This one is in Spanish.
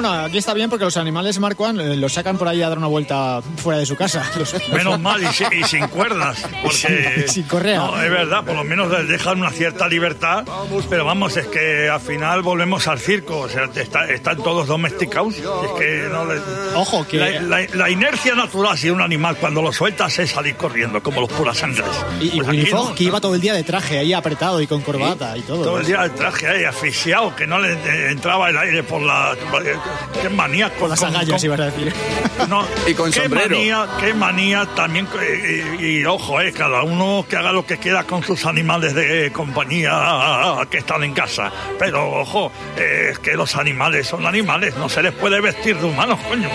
bueno, aquí está bien porque los animales, Marcuan, los sacan por ahí a dar una vuelta fuera de su casa. Menos mal, y sin cuerdas. Porque, sin correa. No, es verdad, por lo menos les dejan una cierta libertad, pero vamos, es que al final volvemos al circo, o sea, están todos domesticados. Es que no les... Ojo, que... La inercia natural si un animal cuando lo sueltas es salir corriendo, como los puras sangres. Y pues Willy Fogg, que iba todo el día de traje, ahí apretado y con corbata y todo. Todo el día de traje ahí, asfixiado, que no le entraba el aire por la... Qué manía con las agallas, ibas a decir. No, y con sombrero. Qué manía también, y ojo, cada uno que haga lo que quiera con sus animales de compañía que están en casa. Pero ojo, es que los animales son animales, no se les puede vestir de humanos, coño.